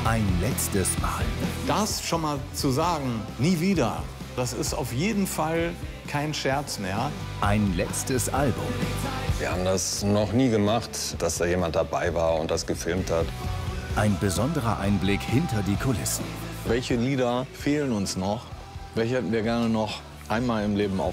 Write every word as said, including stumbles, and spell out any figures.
Ein letztes Mal. Das schon mal zu sagen, nie wieder, das ist auf jeden Fall kein Scherz mehr. Ein letztes Album. Wir haben das noch nie gemacht, dass da jemand dabei war und das gefilmt hat. Ein besonderer Einblick hinter die Kulissen. Welche Lieder fehlen uns noch? Welche hätten wir gerne noch einmal im Leben aufnehmen?